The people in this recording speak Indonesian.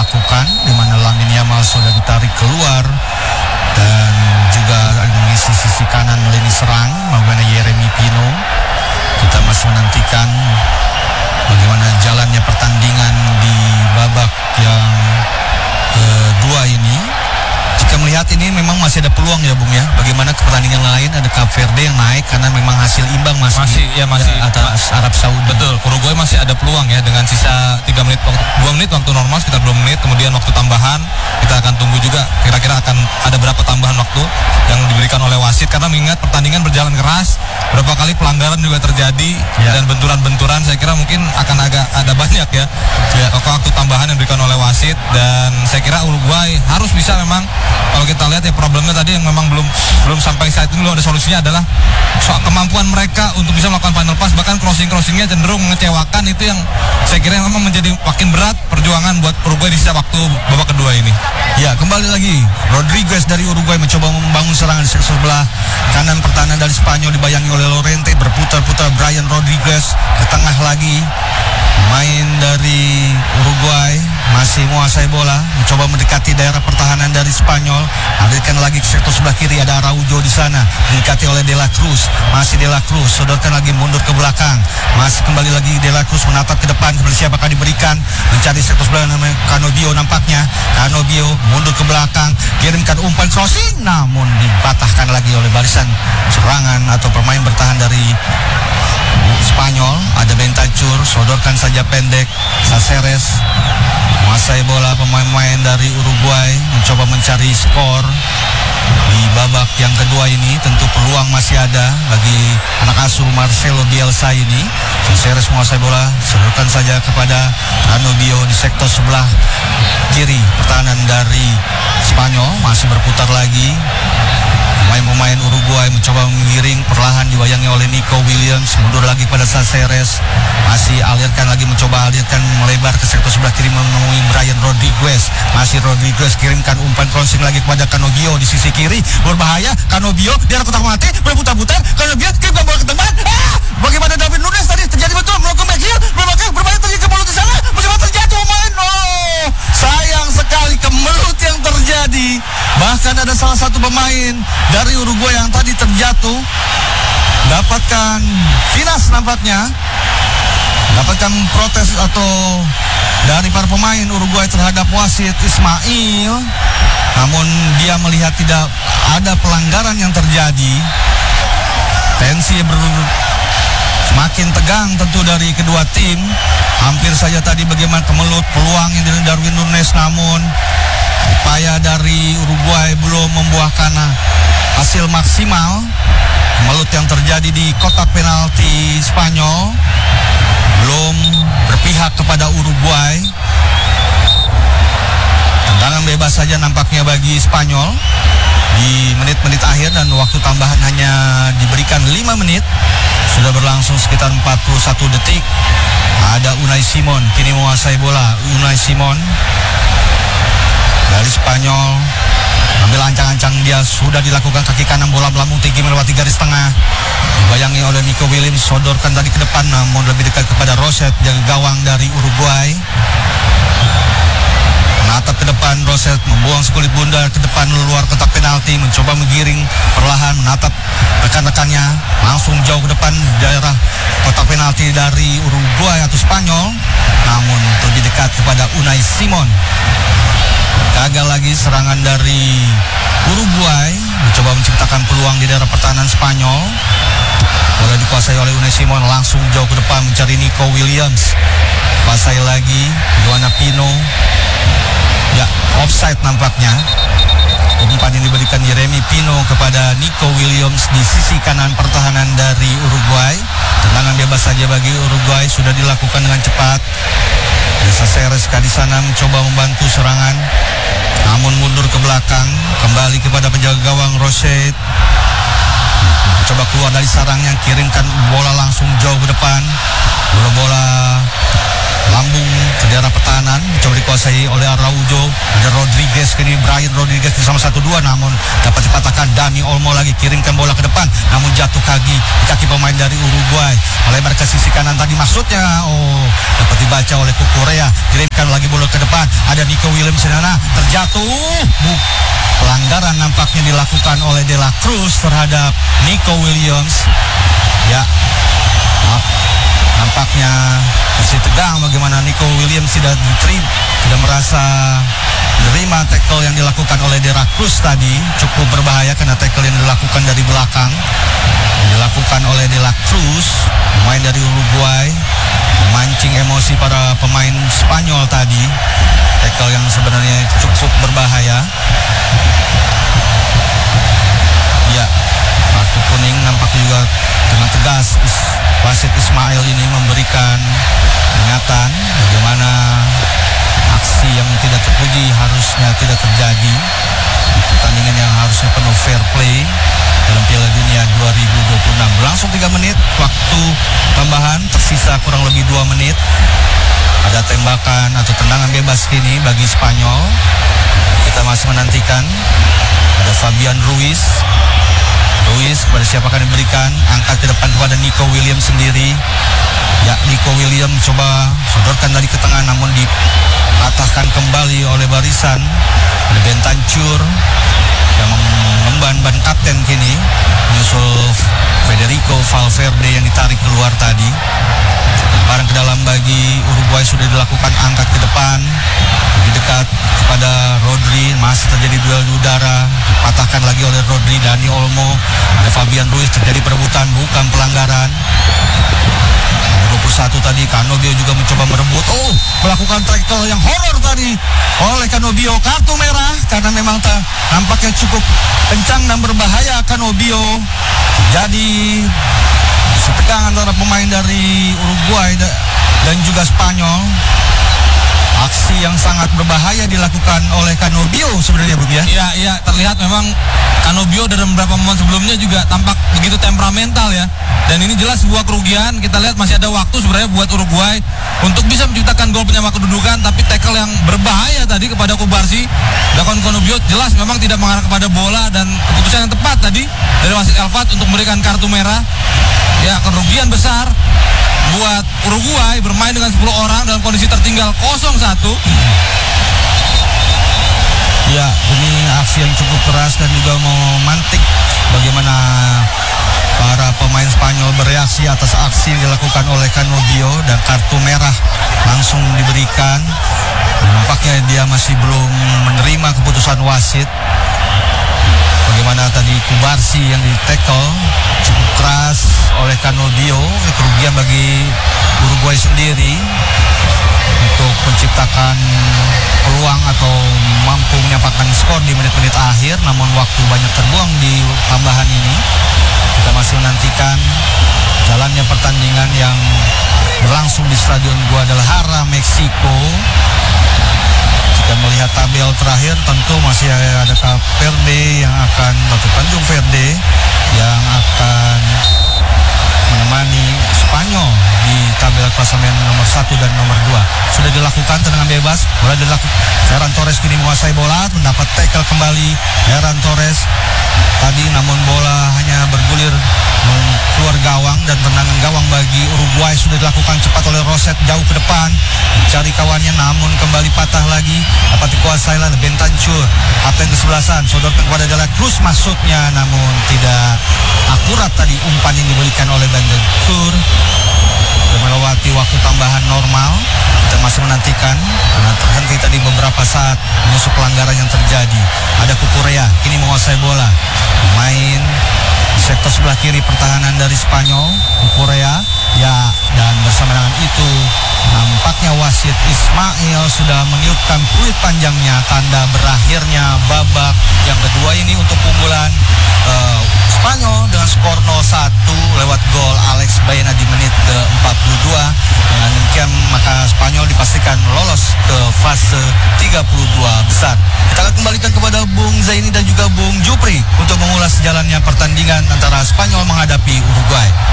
dilakukan, di mana Lamine Yamal sudah ditarik keluar dan juga mengisi sisi kanan lini serang bagaimana Yeremy Pino. Kita masih menantikan bagaimana jalannya pertandingan di babak yang kedua ini. Jika melihat ini memang masih ada peluang ya Bung ya. Bagaimana ke pertandingan lain ada Cape Verde yang naik karena memang hasil imbang masih atas Arab Saudi. Betul, Uruguay masih ada peluang ya dengan sisa 2 menit waktu normal, sekitar 2 menit, kemudian waktu tambahan kita akan tunggu juga kira-kira akan ada berapa tambahan waktu yang diberikan oleh wasit, karena mengingat pertandingan berjalan keras, berapa kali pelanggaran juga terjadi dan benturan-benturan saya kira mungkin akan agak ada banyak ya. Waktu tambahan yang diberikan oleh wasit, dan saya kira Uruguay harus bisa memang, kalau kita lihat ya problemnya tadi yang memang belum sampai saat ini belum ada solusinya adalah soal kemampuan mereka untuk bisa melakukan final pass, bahkan crossingnya cenderung mengecewakan. Itu yang saya kira memang menjadi makin berat perjuangan buat Uruguay di sisa waktu babak kedua ini. Ya, kembali lagi Rodriguez dari Uruguay mencoba membangun serangan di sektor sebelah kanan pertahanan dari Spanyol dibayangi oleh Llorente, berputar-putar Brian Rodriguez ke tengah lagi. Main dari Uruguay masih menguasai bola, mencoba mendekati daerah pertahanan dari Spanyol. Alirkan lagi ke sektor sebelah kiri, ada Araujo di sana, didekati oleh De La Cruz. Masih De La Cruz, sodorkan lagi mundur ke belakang. Masih kembali lagi De La Cruz menatap ke depan, kepada siapakah diberikan, mencari sektor sebelah namanya Canobio nampaknya. Canobio mundur ke belakang, kirimkan umpan crossing, namun dipatahkan lagi oleh barisan serangan atau pemain bertahan dari Spanyol. Ada Bentancur, sodorkan saja pendek. Caceres menguasai bola, pemain-pemain dari Uruguay mencoba mencari skor di babak yang kedua ini. Tentu peluang masih ada bagi anak asuh Marcelo Bielsa ini. Caceres menguasai bola, sodorkan saja kepada Canobio di sektor sebelah kiri pertahanan dari Spanyol. Masih berputar lagi, pemain-pemain Uruguay mencoba mengiring, perlahan dibayangi oleh Nico Williams, mundur lagi pada Caceres, masih mencoba alirkan melebar ke sektor sebelah kiri menemui Brian Rodriguez. Masih Rodriguez kirimkan umpan crossing lagi kepada Canobio di sisi kiri, berbahaya. Canobio di arah kotak mati, berputar-putar. Canobio kirimkan bola ke tengah. Bagaimana David Nunes tadi terjadi betul melakukan backhill, berbahaya terjadi kemelut di sana, mencoba terjatuh pemain. Oh, sayang sekali kemelut yang terjadi. Bahkan ada salah satu pemain dari Uruguay yang tadi terjatuh, dapatkan finas nampaknya, dapatkan protes atau dari para pemain Uruguay terhadap wasit Ismail. Namun dia melihat tidak ada pelanggaran yang terjadi. Tensi semakin tegang tentu dari kedua tim. Hampir saja tadi bagaimana kemelut peluang yang dari Darwin Nunes, namun upaya dari Uruguay belum membuahkan hasil maksimal. Kemelut yang terjadi di kotak penalti Spanyol belum berpihak kepada Uruguay. Tendangan bebas saja nampaknya bagi Spanyol di menit-menit akhir, dan waktu tambahan hanya diberikan 5 menit. Sudah berlangsung sekitar 41 detik. Ada Unai Simon kini menguasai bola. Unai Simon dari Spanyol ambil ancang-ancang, dia sudah dilakukan kaki kanan, bola melambung tinggi melewati garis tengah, dibayangi oleh Nico Williams, sodorkan tadi ke depan, namun lebih dekat kepada Roset, jaga gawang dari Uruguay. Menatap ke depan, Roset membuang sekulit bundar ke depan luar kotak penalti, mencoba menggiring perlahan, menatap rekan-rekannya, langsung jauh ke depan daerah kotak penalti dari Uruguay atau Spanyol, namun lebih dekat kepada Unai Simon. Gagal lagi serangan dari Uruguay, mencoba menciptakan peluang di daerah pertahanan Spanyol. Bola dikuasai oleh Unai Simon, langsung jauh ke depan mencari Nico Williams. Kuasai lagi Joana Pino. Ya, offside nampaknya. Umpan yang diberikan Yeremy Pino kepada Nico Williams di sisi kanan pertahanan dari Uruguay. Tendangan bebas saja bagi Uruguay, sudah dilakukan dengan cepat. Caceres di sana mencoba membantu serangan, namun mundur ke belakang, kembali kepada penjaga gawang Roset. Coba keluar dari sarangnya, kirimkan bola langsung jauh ke depan. Bola lambung ke daerah pertahanan, coba dikuasai oleh Araujo. Ada Rodriguez, kini Brian Rodriguez bersama 1-2, namun dapat dipatahkan. Dani Olmo lagi kirimkan bola ke depan, namun jatuh di kaki pemain dari Uruguay. Melebar ke sisi kanan tadi maksudnya, dapat dibaca oleh Kukurea. Kirimkan lagi bola ke depan, Ada Nico Williams di sana, terjatuh. Pelanggaran nampaknya dilakukan oleh De La Cruz terhadap Nico Williams. Ya, nampaknya masih tegang bagaimana Nico Williams tidak merasa menerima tackle yang dilakukan oleh De La Cruz tadi. Cukup berbahaya karena tackle yang dilakukan dari belakang, dilakukan oleh De La Cruz, pemain dari Uruguay, memancing emosi para pemain Spanyol tadi. Tackle yang sebenarnya cukup berbahaya. Ya, kartu kuning nampaknya juga dengan tegas wasit Ismail ini memberikan peringatan bagaimana aksi yang tidak terpuji harusnya tidak terjadi. Pertandingan yang harusnya penuh fair play dalam Piala Dunia 2026. Berlangsung 3 menit, waktu tambahan tersisa kurang lebih 2 menit. Ada tembakan atau tendangan bebas kini bagi Spanyol. Kita masih menantikan. Ada Fabian Ruiz kepada siapa akan diberikan, angkat ke depan kepada Nico Williams sendiri. Ya, Nico Williams coba sodorkan dari ke tengah namun dipatahkan kembali oleh barisan. Ada Bentancur yang mengemban ban kapten kini, menyusul Federico Valverde yang ditarik keluar tadi. Barang ke dalam bagi Uruguay sudah dilakukan, angkat ke depan lebih dekat kepada Rodri. Masih terjadi duel udara, dipatahkan lagi oleh Rodri. Dani Olmo, ada Fabian Ruiz, terjadi perebutan, bukan pelanggaran. 21 tadi Canobio juga mencoba merebut, melakukan tackle yang horor tadi oleh Canobio. Kartu merah karena memang nampaknya cukup kencang dan berbahaya Canobio. Jadi setegang antara pemain dari Uruguay dan juga Spanyol. Aksi yang sangat berbahaya dilakukan oleh Canobio sebenarnya, Bung ya. Iya, terlihat memang Canobio dalam beberapa momen sebelumnya juga tampak begitu temperamental ya. Dan ini jelas sebuah kerugian. Kita lihat masih ada waktu sebenarnya buat Uruguay untuk bisa menciptakan gol penyama kedudukan, tapi tackle yang berbahaya tadi kepada Kubarsi dilakukan Canobio jelas memang tidak mengarah kepada bola, dan keputusan yang tepat tadi dari wasit Elvat untuk memberikan kartu merah. Ya, kerugian besar buat Uruguay bermain dengan 10 orang dalam kondisi tertinggal 0-1. Ya, ini aksi yang cukup keras dan juga memantik bagaimana para pemain Spanyol bereaksi atas aksi yang dilakukan oleh Canobio, dan kartu merah langsung diberikan. Nampaknya dia masih belum menerima keputusan wasit. Bagaimana tadi Kubarsi yang di-tackle cukup keras oleh Canobio, kerugian bagi Uruguay sendiri untuk menciptakan peluang atau mampu menyampaikan skor di menit-menit akhir, namun waktu banyak terbuang di tambahan ini. Kita masih menantikan jalannya pertandingan yang berlangsung di Stadion Guadalajara, Meksiko. Jika melihat tabel terakhir tentu masih ada Cape Verde yang akan, atau Tanjung Verde yang akan menemani Spanyol di tabel klasemen nomor 1 dan nomor 2. Sudah dilakukan tendangan bebas, bola dilakukan. Ferran Torres kini menguasai bola, mendapat tackle kembali Ferran Torres tadi, namun bola hanya bergulir keluar gawang, dan tendangan gawang bagi Uruguay sudah dilakukan cepat oleh Roset jauh ke depan, mencari kawannya namun kembali patah lagi, dapat dikuasai oleh Bentancur. Kapten kesebelasan sodorkan kepada De La Cruz, masuknya namun tidak akurat tadi umpan yang diberikan oleh Bentancur. Sudah melewati waktu tambahan normal. Kita masih menantikan karena terhenti tadi beberapa saat menyusul pelanggaran yang terjadi. Ada Cucurella kini menguasai bola, main sektor sebelah kiri pertahanan dari Spanyol. Cucurella, ya, dan bersama dengan itu nampaknya wasit Ismail sudah meniupkan peluit panjangnya, tanda berakhirnya babak yang kedua ini untuk unggulan Spanyol dengan skor 0-1 lewat gol Alex Baena di menit ke-42. Dengan demikian maka Spanyol dipastikan lolos ke fase 32 besar. Kita akan kembalikan kepada Bung Zaini dan juga Bung Jupri untuk mengulas jalannya pertandingan antara Spanyol menghadapi Uruguay.